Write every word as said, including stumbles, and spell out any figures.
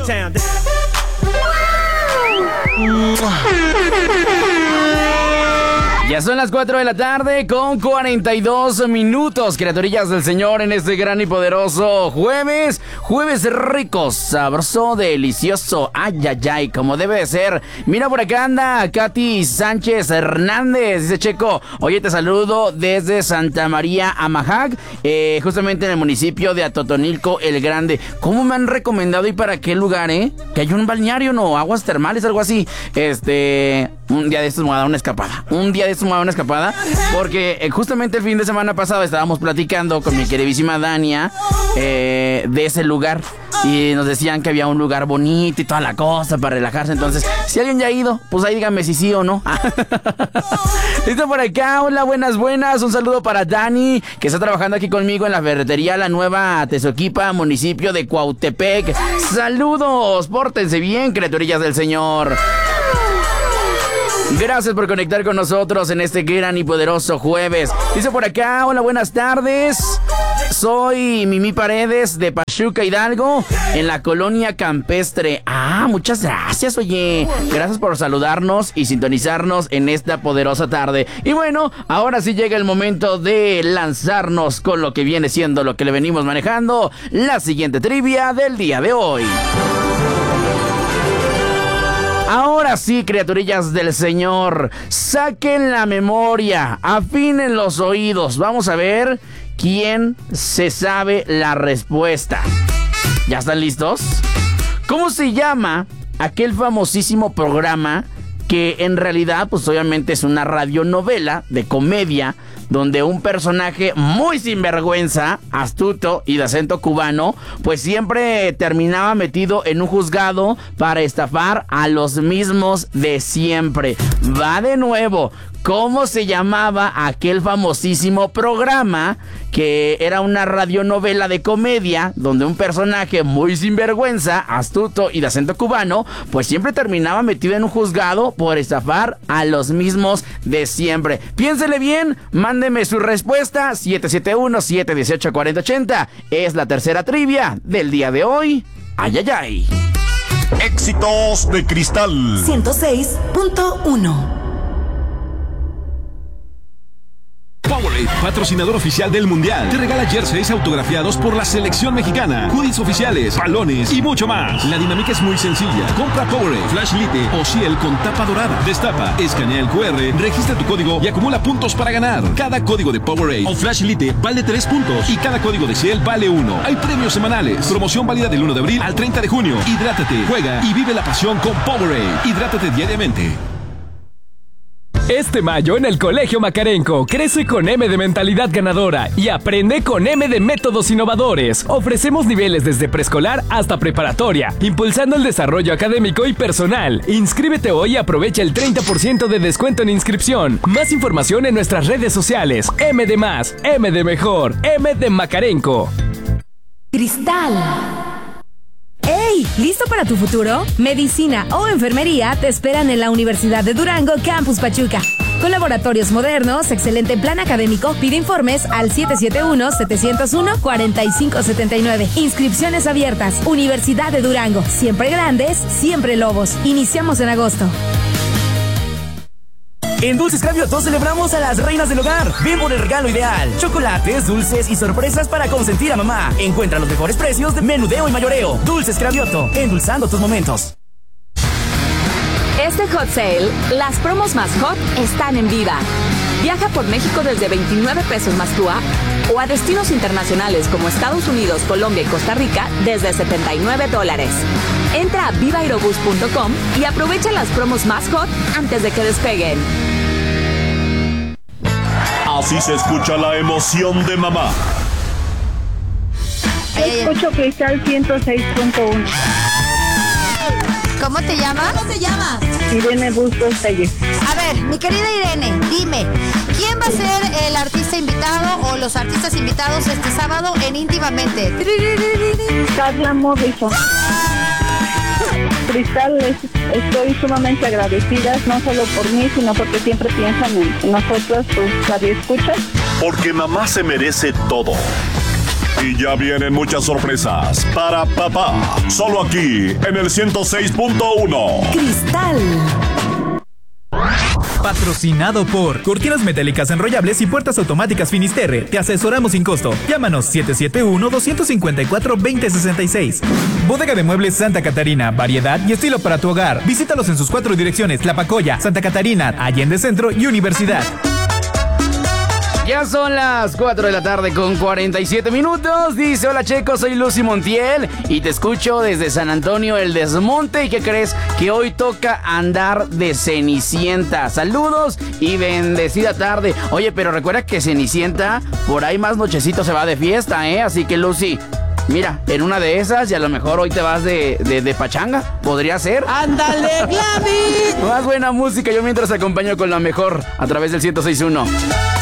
Motown. Ya son las cuatro de la tarde con cuarenta y dos minutos, criaturillas del Señor, en este gran y poderoso jueves. Jueves rico, sabroso, delicioso, ay, ay, ay, como debe de ser. Mira, por acá anda Katy Sánchez Hernández, dice Checo, oye, te saludo desde Santa María Amajac, eh, justamente en el municipio de Atotonilco el Grande. ¿Cómo me han recomendado y para qué lugar, eh? Que hay un balneario, ¿no? Aguas termales, algo así. Este... Un día de estos me voy a dar una escapada. Un día de estos me voy a dar una escapada. Porque eh, justamente el fin de semana pasado estábamos platicando con mi queridísima Dania eh, de ese lugar. Y nos decían que había un lugar bonito y toda la cosa para relajarse. Entonces, si alguien ya ha ido, pues ahí díganme si sí o no. Listo por acá. Hola, buenas, buenas. Un saludo para Dani, que está trabajando aquí conmigo en la ferretería La Nueva Tezoquipa, municipio de Cuautepec. Saludos. Pórtense bien, criaturillas del Señor. Gracias por conectar con nosotros en este gran y poderoso jueves. Dice por acá, hola, buenas tardes. Soy Mimi Paredes de Pachuca, Hidalgo, en la colonia campestre. Ah, muchas gracias, oye. Gracias por saludarnos y sintonizarnos en esta poderosa tarde. Y bueno, ahora sí llega el momento de lanzarnos con lo que viene siendo lo que le venimos manejando. La siguiente trivia del día de hoy. Ahora sí, criaturillas del Señor, saquen la memoria, afinen los oídos. Vamos a ver quién se sabe la respuesta. ¿Ya están listos? ¿Cómo se llama aquel famosísimo programa que en realidad, pues obviamente es una radionovela de comedia, donde un personaje muy sinvergüenza, astuto y de acento cubano, pues siempre terminaba metido en un juzgado para estafar a los mismos de siempre? Va de nuevo. ¿Cómo se llamaba aquel famosísimo programa que era una radionovela de comedia donde un personaje muy sinvergüenza, astuto y de acento cubano, pues siempre terminaba metido en un juzgado por estafar a los mismos de siempre? Piénsele bien, mándeme su respuesta. Siete siete uno, siete uno ocho, cuatro cero ocho cero es la tercera trivia del día de hoy. Ay, ay, ay. Éxitos de Cristal ciento seis punto uno. Powerade, patrocinador oficial del Mundial, te regala jerseys autografiados por la selección mexicana, hoodies oficiales, balones y mucho más. La dinámica es muy sencilla. Compra Powerade, Flash Lite o Ciel con tapa dorada. Destapa, escanea el cu erre, registra tu código y acumula puntos para ganar. Cada código de Powerade o Flash Lite vale tres puntos y cada código de Ciel vale uno. Hay premios semanales. Promoción válida del uno de abril al treinta de junio. Hidrátate, juega y vive la pasión con Powerade. Hidrátate diariamente. Este mayo en el Colegio Macarenco, crece con M de mentalidad ganadora y aprende con M de métodos innovadores. Ofrecemos niveles desde preescolar hasta preparatoria, impulsando el desarrollo académico y personal. Inscríbete hoy y aprovecha el treinta por ciento de descuento en inscripción. Más información en nuestras redes sociales. M de más, M de mejor, M de Macarenco. Cristal. ¡Hey! ¿Listo para tu futuro? Medicina o enfermería te esperan en la Universidad de Durango, Campus Pachuca. Con laboratorios modernos, excelente plan académico, pide informes al siete siete uno, siete cero uno, cuatro cinco siete nueve. Inscripciones abiertas. Universidad de Durango. Siempre grandes, siempre lobos. Iniciamos en agosto. En Dulces Cravioto celebramos a las reinas del hogar. Ven por el regalo ideal. Chocolates, dulces y sorpresas para consentir a mamá. Encuentra los mejores precios de menudeo y mayoreo. Dulces Cravioto, endulzando tus momentos. Este Hot Sale, las promos más hot están en Viva. Viaja por México desde veintinueve pesos más T U A o a destinos internacionales como Estados Unidos, Colombia y Costa Rica desde setenta y nueve dólares. Entra a viva aerobús punto com y aprovecha las promos más hot antes de que despeguen. Así se escucha la emoción de mamá. Escucho Cristal ciento seis punto uno. ¿Cómo te llamas? ¿Cómo te llamas? Irene Bustos Telles. A ver, mi querida Irene, dime, ¿quién va a ser el artista invitado o los artistas invitados este sábado en Íntimamente? Carla Morrison. Cristal, les, estoy sumamente agradecida, no solo por mí, sino porque siempre piensan en nosotros, tus radioescuchas. Porque mamá se merece todo. Y ya vienen muchas sorpresas para papá. Solo aquí, en el ciento seis punto uno. Cristal. Patrocinado por Cortinas Metálicas Enrollables y Puertas Automáticas Finisterre. Te asesoramos sin costo. Llámanos siete siete uno, dos cinco cuatro, dos cero seis seis. Bodega de Muebles Santa Catarina. Variedad y estilo para tu hogar. Visítalos en sus cuatro direcciones: Tlapacoya, Santa Catarina, Allende Centro y Universidad. Ya son las cuatro de la tarde con cuarenta y siete minutos. Dice: hola Checo, soy Lucy Montiel y te escucho desde San Antonio El Desmonte. ¿Y qué crees? Que hoy toca andar de Cenicienta. Saludos y bendecida tarde. Oye, pero recuerda que Cenicienta por ahí más nochecito se va de fiesta, ¿eh? Así que Lucy, mira, en una de esas y a lo mejor hoy te vas de, de, de pachanga. ¿Podría ser? ¡Ándale, Gladys! Más buena música. Yo mientras acompaño con la mejor a través del ciento seis punto uno.